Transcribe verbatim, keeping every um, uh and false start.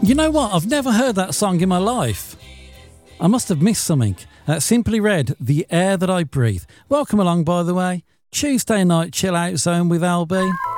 You know what? I've never heard that song in my life. I must have missed something. Uh, Simply Red, The Air That I Breathe. Welcome along, by the way. Tuesday night chill out zone with L B.